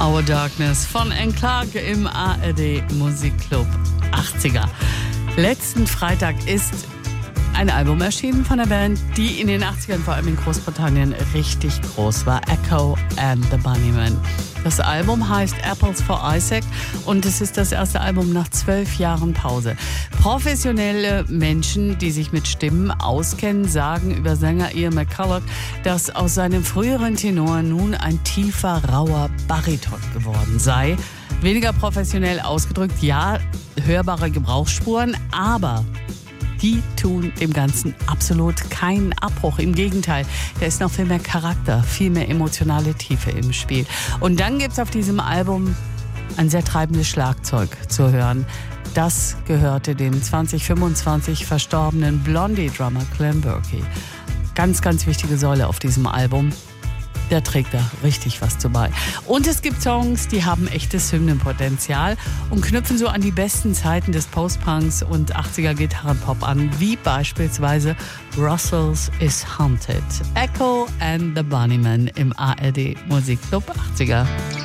Our Darkness von Anne Clark im ARD Musikclub 80er. Letzten Freitag ist ein Album erschienen von der Band, die in den 80ern vor allem in Großbritannien richtig groß war. Echo and the Bunnymen. Das Album heißt Apples for Isaac und es ist das erste Album nach 12 Jahren Pause. Professionelle Menschen, die sich mit Stimmen auskennen, sagen über Sänger Ian McCulloch, dass aus seinem früheren Tenor nun ein tiefer, rauer Bariton geworden sei. Weniger professionell ausgedrückt, ja, hörbare Gebrauchsspuren, aber die tun dem Ganzen absolut keinen Abbruch. Im Gegenteil, da ist noch viel mehr Charakter, viel mehr emotionale Tiefe im Spiel. Und dann gibt es auf diesem Album ein sehr treibendes Schlagzeug zu hören. Das gehörte dem 2025 verstorbenen Blondie-Drummer Clem Burke. Ganz, ganz wichtige Säule auf diesem Album. Der trägt da richtig was zu bei. Und es gibt Songs, die haben echtes Hymnenpotenzial und knüpfen so an die besten Zeiten des Post-Punks und 80er Gitarrenpop an, wie beispielsweise Brussels is Haunted. Echo and the Bunnymen im ARD Musikclub 80er.